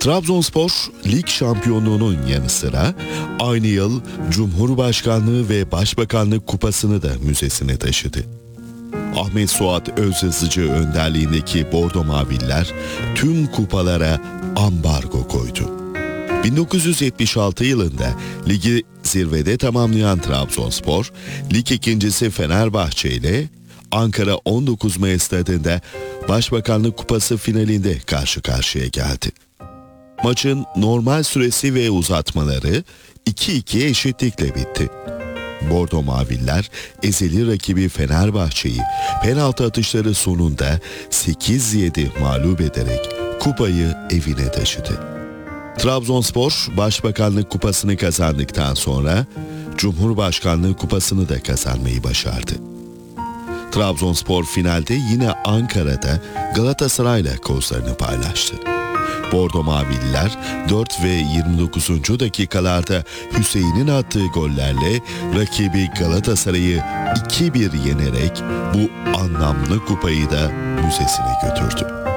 Trabzonspor, lig şampiyonluğunun yanı sıra aynı yıl Cumhurbaşkanlığı ve Başbakanlık kupasını da müzesine taşıdı. Ahmet Suat Özyazıcı önderliğindeki Bordo Maviller tüm kupalara ambargo koydu. 1976 yılında ligi zirvede tamamlayan Trabzonspor, lig ikincisi Fenerbahçe ile Ankara 19 Mayıs stadında Başbakanlık Kupası finalinde karşı karşıya geldi. Maçın normal süresi ve uzatmaları 2-2 eşitlikle bitti. Bordo Maviller ezeli rakibi Fenerbahçe'yi penaltı atışları sonunda 8-7 mağlup ederek kupayı evine taşıdı. Trabzonspor Başbakanlık Kupası'nı kazandıktan sonra Cumhurbaşkanlığı Kupası'nı da kazanmayı başardı. Trabzonspor finalde yine Ankara'da Galatasaray'la kozlarını paylaştı. Bordo Mavililer 4 ve 29. dakikalarda Hüseyin'in attığı gollerle rakibi Galatasaray'ı 2-1 yenerek bu anlamlı kupayı da müzesine götürdü.